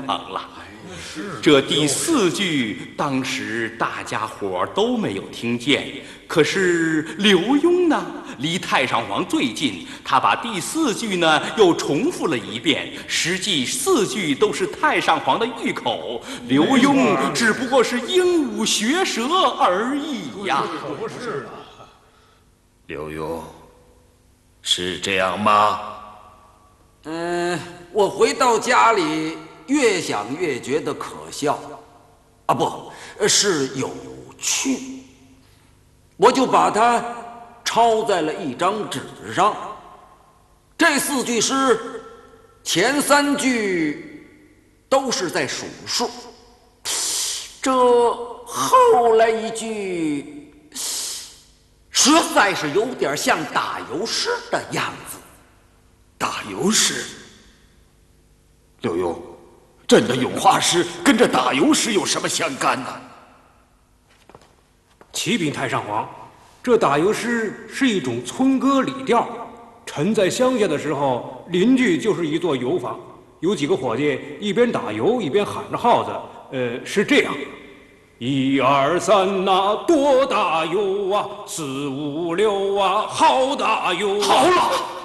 堂了。这第4句当时大家伙都没有听见，可是刘墉呢，离太上皇最近，他把第4句呢又重复了一遍。实际4句都是太上皇的御口，刘墉只不过是鹦鹉学舌而已呀。 不是啊， 刘墉，是这样吗？ 我回到家里，越想越觉得可笑，啊，不是有趣。我就把它抄在了一张纸上。这4句诗，前3句都是在数数，这后来一句实在是有点像打油诗的样子。 打油诗？刘墉，朕的咏花诗跟这打油诗有什么相干呢？ 启禀太上皇，这打油诗是一种村歌礼调。臣在乡下的时候，邻居就是一座油坊，有几个伙计一边打油一边喊着号子，是这样：1、2、3呐，多打油啊；4、5、6啊，好打油啊。 好了。